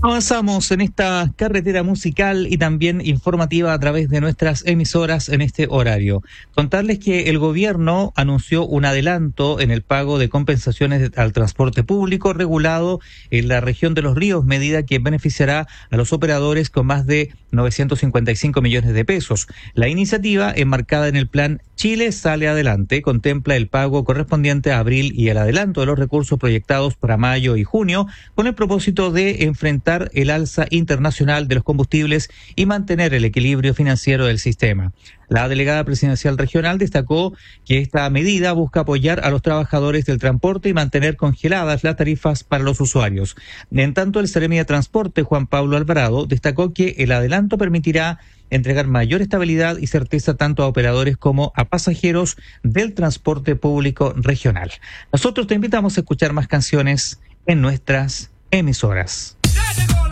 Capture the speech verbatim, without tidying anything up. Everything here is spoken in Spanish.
Avanzamos en esta carretera musical y también informativa a través de nuestras emisoras en este horario. Contarles que el gobierno anunció un adelanto en el pago de compensaciones al transporte público regulado en la región de Los Ríos, medida que beneficiará a los operadores con más de novecientos cincuenta y cinco millones de pesos. La iniciativa, enmarcada en el plan Chile Sale Adelante, contempla el pago correspondiente a abril y el adelanto de los recursos proyectados para mayo y junio, con el propósito de enfrentar el alza internacional de los combustibles y mantener el equilibrio financiero del sistema. La delegada presidencial regional destacó que esta medida busca apoyar a los trabajadores del transporte y mantener congeladas las tarifas para los usuarios. En tanto, el Seremi de Transporte, Juan Pablo Alvarado, destacó que el adelanto permitirá entregar mayor estabilidad y certeza tanto a operadores como a pasajeros del transporte público regional. Nosotros te invitamos a escuchar más canciones en nuestras emisoras.